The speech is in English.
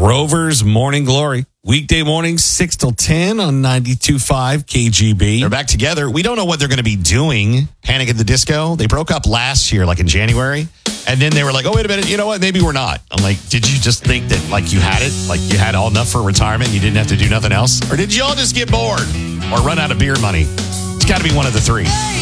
Rover's Morning Glory. Weekday mornings, 6 till 10 on 92.5 KGB. They're back together. We don't know what they're going to be doing. Panic at the Disco. They broke up last year, like in January. And then they were like, oh, wait a minute. You know what? Maybe we're not. I'm like, did you just think that like you had it? Like you had all enough for retirement and you didn't have to do nothing else? Or did you all just get bored or run out of beer money? It's got to be one of the three.